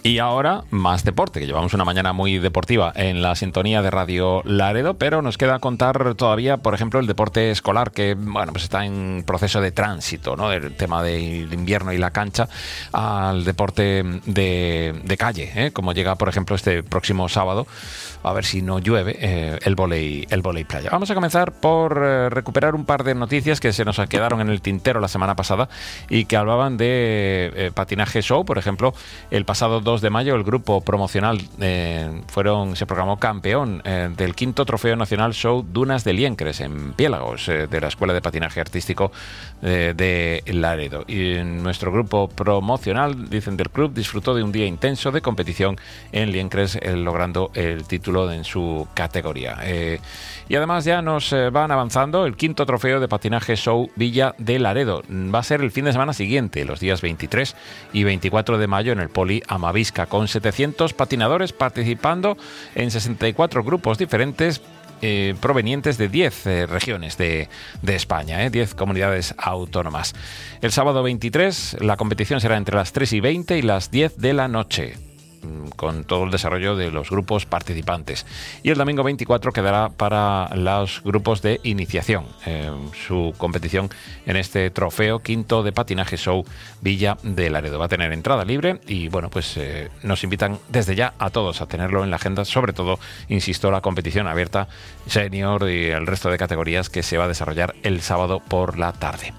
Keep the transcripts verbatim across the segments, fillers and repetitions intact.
Y ahora, más deporte, que llevamos una mañana muy deportiva en la sintonía de Radio Laredo, pero nos queda contar todavía, por ejemplo, el deporte escolar, que bueno, pues está en proceso de tránsito, ¿no? El tema del invierno y la cancha al deporte de, de calle, ¿eh? Como llega, por ejemplo, este próximo sábado, a ver si no llueve, eh, el vóley, el vóley playa. Vamos a comenzar por eh, recuperar un par de noticias que se nos quedaron en el tintero la semana pasada y que hablaban de eh, patinaje show. Por ejemplo, el pasado dos de mayo el grupo promocional eh, fueron se proclamó campeón eh, del quinto Trofeo Nacional Show Dunas de Liencres en Piélagos, eh, de la Escuela de Patinaje Artístico eh, de Laredo. Y nuestro grupo promocional, dicen del club, disfrutó de un día intenso de competición en Liencres, eh, logrando el título en su categoría. Eh, y además ya nos eh, van avanzando el quinto Trofeo de Patinaje Show Villa de Laredo. Va a ser el fin de semana siguiente, los días veintitrés y veinticuatro de mayo en el Poli Amavisca, con setecientos patinadores participando en sesenta y cuatro grupos diferentes eh, provenientes de diez eh, regiones de, de España, eh, diez comunidades autónomas. El sábado veintitrés la competición será entre las tres y veinte y las diez de la noche, con todo el desarrollo de los grupos participantes. Y el domingo veinticuatro quedará para los grupos de iniciación, eh, su competición en este trofeo quinto de patinaje show Villa de Laredo. Va a tener entrada libre y bueno, pues eh, nos invitan desde ya a todos a tenerlo en la agenda, sobre todo, insisto, la competición abierta senior y el resto de categorías que se va a desarrollar el sábado por la tarde.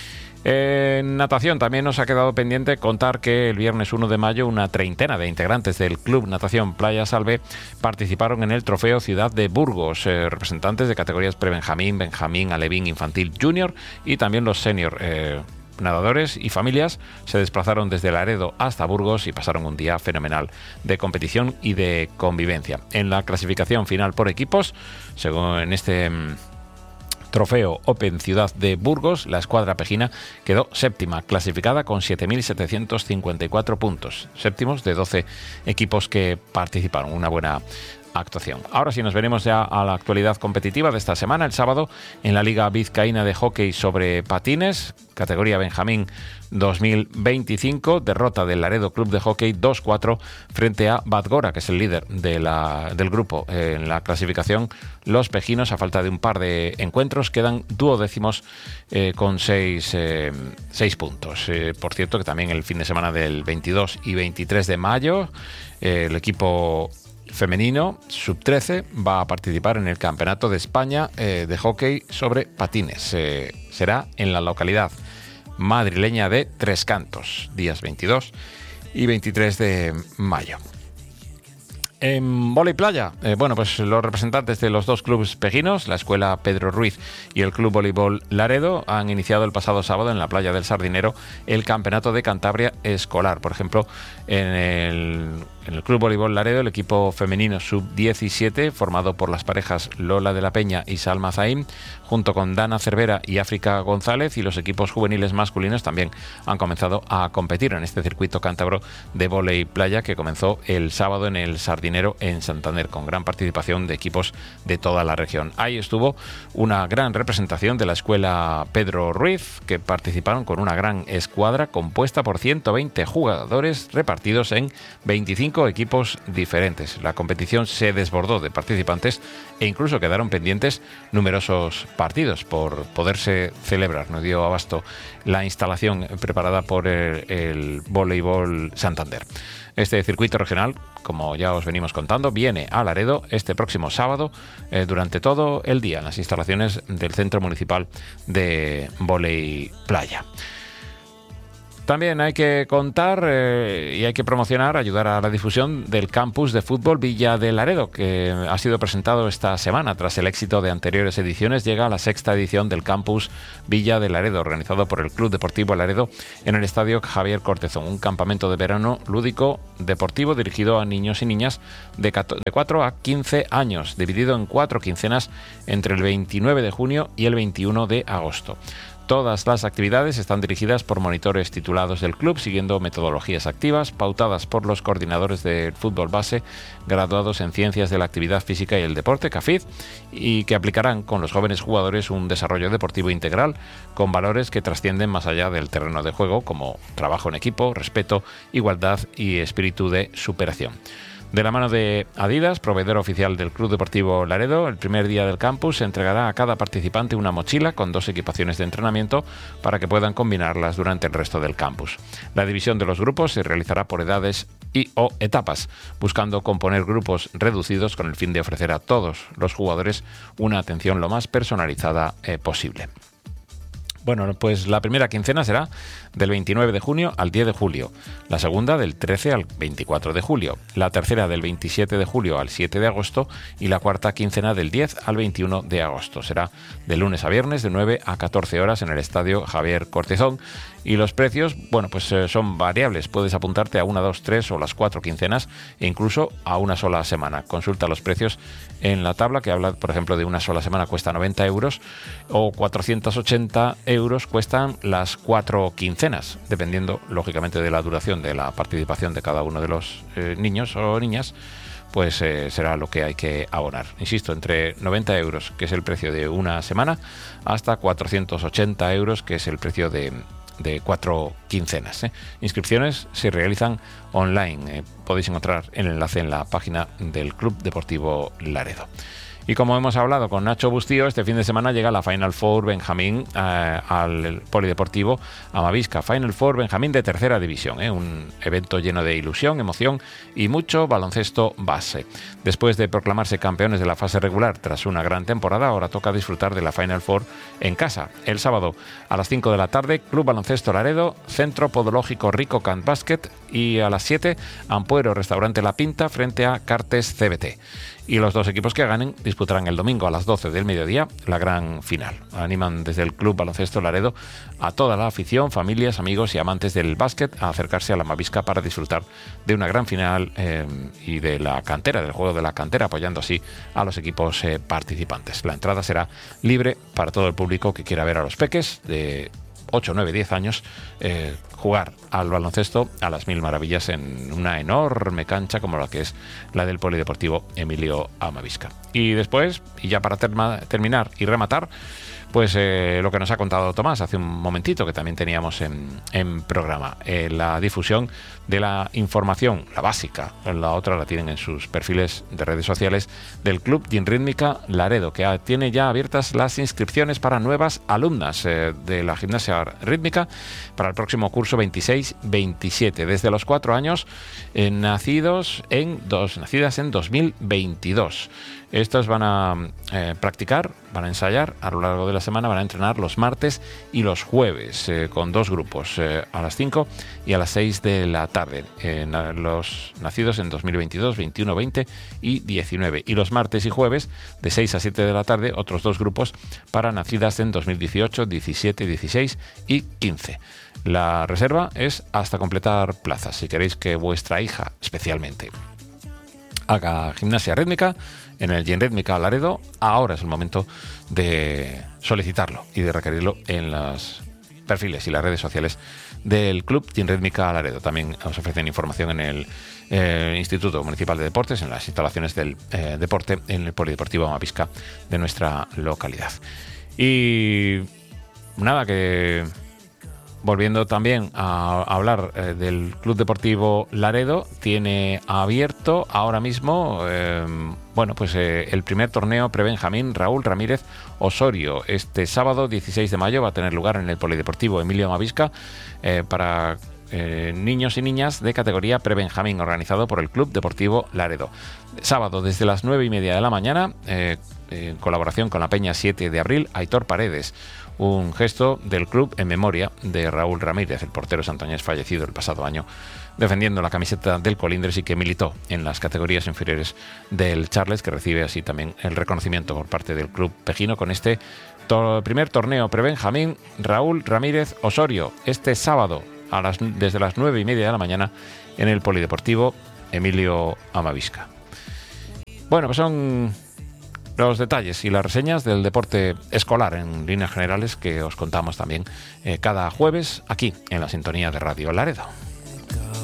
En natación también nos ha quedado pendiente contar que el viernes uno de mayo una treintena de integrantes del Club Natación Playa Salve participaron en el Trofeo Ciudad de Burgos, eh, representantes de categorías prebenjamín, benjamín, alevín, infantil, junior y también los senior. Eh, nadadores y familias se desplazaron desde Laredo hasta Burgos y pasaron un día fenomenal de competición y de convivencia. En la clasificación final por equipos, según en este Trofeo Open Ciudad de Burgos, la escuadra pejina quedó séptima, clasificada con siete mil setecientos cincuenta y cuatro puntos, séptimos de doce equipos que participaron. Una buena actuación. Ahora sí, nos veremos ya a la actualidad competitiva de esta semana. El sábado, en la Liga Vizcaína de Hockey sobre Patines, categoría Benjamín dos mil veinticinco, derrota del Laredo Club de Hockey dos cuatro frente a Badgora, que es el líder de la, del grupo. En la clasificación, los pejinos, a falta de un par de encuentros, quedan duodécimos eh, con seis, eh, seis puntos. Eh, por cierto, que también el fin de semana del veintidós y veintitrés de mayo, eh, el equipo femenino sub trece va a participar en el Campeonato de España eh, de hockey sobre patines. Eh, será en la localidad madrileña de Tres Cantos, días veintidós y veintitrés de mayo. En vóley playa, eh, bueno, pues los representantes de los dos clubes pejinos, la Escuela Pedro Ruiz y el Club Voleibol Laredo, han iniciado el pasado sábado en la playa del Sardinero el Campeonato de Cantabria Escolar. Por ejemplo, en el, en el Club Voleibol Laredo, el equipo femenino sub diecisiete, formado por las parejas Lola de la Peña y Salma Zaim, junto con Dana Cervera y África González, y los equipos juveniles masculinos también han comenzado a competir en este circuito cántabro de vóley playa que comenzó el sábado en el Sardinero en Santander, con gran participación de equipos de toda la región. Ahí estuvo una gran representación de la Escuela Pedro Ruiz, que participaron con una gran escuadra compuesta por ciento veinte jugadores repartidos en veinticinco equipos diferentes. La competición se desbordó de participantes e incluso quedaron pendientes numerosos partidos por poderse celebrar. No dio abasto la instalación preparada por el, el Voleibol Santander. Este circuito regional, como ya os venimos contando, viene a Laredo este próximo sábado eh, durante todo el día en las instalaciones del Centro Municipal de Vóley Playa. También hay que contar eh, y hay que promocionar, ayudar a la difusión del campus de fútbol Villa de Laredo, que ha sido presentado esta semana. Tras el éxito de anteriores ediciones, llega la sexta edición del campus Villa de Laredo, organizado por el Club Deportivo Laredo en el Estadio Javier Cortezón. Un campamento de verano lúdico deportivo dirigido a niños y niñas de cuatro a quince años, dividido en cuatro quincenas entre el veintinueve de junio y el veintiuno de agosto. Todas las actividades están dirigidas por monitores titulados del club, siguiendo metodologías activas pautadas por los coordinadores del fútbol base, graduados en Ciencias de la Actividad Física y el Deporte, C A F I D, y que aplicarán con los jóvenes jugadores un desarrollo deportivo integral con valores que trascienden más allá del terreno de juego, como trabajo en equipo, respeto, igualdad y espíritu de superación. De la mano de Adidas, proveedor oficial del Club Deportivo Laredo, el primer día del campus se entregará a cada participante una mochila con dos equipaciones de entrenamiento para que puedan combinarlas durante el resto del campus. La división de los grupos se realizará por edades y o etapas, buscando componer grupos reducidos con el fin de ofrecer a todos los jugadores una atención lo más personalizada eh, posible. Bueno, pues la primera quincena será del veintinueve de junio al diez de julio, la segunda del trece al veinticuatro de julio, la tercera del veintisiete de julio al siete de agosto y la cuarta quincena del diez al veintiuno de agosto. Será de lunes a viernes de nueve a catorce horas en el Estadio Javier Cortizón. Y los precios, bueno, pues eh, son variables. Puedes apuntarte a una, dos, tres o las cuatro quincenas e incluso a una sola semana. Consulta los precios en la tabla que habla, por ejemplo, de una sola semana cuesta noventa euros o cuatrocientos ochenta euros cuestan las cuatro quincenas, dependiendo, lógicamente, de la duración de la participación de cada uno de los eh, niños o niñas. Pues eh, será lo que hay que abonar. Insisto, entre noventa euros, que es el precio de una semana, hasta cuatrocientos ochenta euros, que es el precio de... de cuatro quincenas. ¿eh? Inscripciones se realizan online. Eh, podéis encontrar el enlace en la página del Club Deportivo Laredo. Y como hemos hablado con Nacho Bustío, este fin de semana llega la Final Four Benjamín eh, al Polideportivo Amavisca. Final Four Benjamín de tercera división, ¿eh? Un evento lleno de ilusión, emoción y mucho baloncesto base. Después de proclamarse campeones de la fase regular tras una gran temporada, ahora toca disfrutar de la Final Four en casa. El sábado a las cinco de la tarde, Club Baloncesto Laredo, Centro Podológico Rico Can Basket, y a las siete, Ampuero Restaurante La Pinta frente a Cartes C B T. Y los dos equipos que ganen disputarán el domingo a las doce del mediodía la gran final. Animan desde el Club Baloncesto Laredo a toda la afición, familias, amigos y amantes del básquet a acercarse a la Amavisca para disfrutar de una gran final eh, y de la cantera, del juego de la cantera, apoyando así a los equipos eh, participantes. La entrada será libre para todo el público que quiera ver a los peques de ocho, nueve, diez años eh, jugar al baloncesto a las mil maravillas en una enorme cancha como la que es la del Polideportivo Emilio Amavisca. Y después, y ya para terma, terminar y rematar, pues eh, lo que nos ha contado Tomás hace un momentito, que también teníamos en, en programa, eh, la difusión de la información, la básica, la otra la tienen en sus perfiles de redes sociales del Club Gimrítmica Laredo, que tiene ya abiertas las inscripciones para nuevas alumnas eh, de la gimnasia rítmica para el próximo curso veintiséis veintisiete, desde los cuatro años, eh, nacidos en dos, nacidas en dos mil veintidós. Estos van a eh, practicar, van a ensayar a lo largo de la semana, van a entrenar los martes y los jueves eh, con dos grupos, eh, a las cinco y a las seis de la tarde. Eh, los nacidos en dos mil veintidós, veintiuno, veinte y diecinueve. Y los martes y jueves de seis a siete de la tarde, otros dos grupos para nacidas en dos mil dieciocho, diecisiete, dieciséis y quince. La reserva es hasta completar plazas. Si queréis que vuestra hija especialmente haga gimnasia rítmica en el Gimrítmica Laredo, ahora es el momento de solicitarlo y de requerirlo en los perfiles y las redes sociales del Club Gimrítmica Laredo. También os ofrecen información en el eh, Instituto Municipal de Deportes, en las instalaciones del eh, deporte, en el Polideportivo Amavisca de nuestra localidad. Y nada, que volviendo también a hablar eh, del Club Deportivo Laredo, tiene abierto ahora mismo eh, bueno, pues eh, el primer torneo Prebenjamín Raúl Ramírez Osorio. Este sábado dieciséis de mayo va a tener lugar en el Polideportivo Emilio Amavisca eh, para eh, niños y niñas de categoría Prebenjamín, organizado por el Club Deportivo Laredo. Sábado desde las nueve y media de la mañana, eh, en colaboración con la Peña siete de abril, Aitor Paredes. Un gesto del club en memoria de Raúl Ramírez, el portero santoñés fallecido el pasado año, defendiendo la camiseta del Colindres y que militó en las categorías inferiores del Charles, que recibe así también el reconocimiento por parte del club pejino con este to- primer torneo Prebenjamín Raúl Ramírez Osorio, este sábado a las, desde las nueve y media de la mañana en el Polideportivo Emilio Amavisca. Bueno, pues son los detalles y las reseñas del deporte escolar en líneas generales que os contamos también eh, cada jueves aquí en la sintonía de Radio Laredo.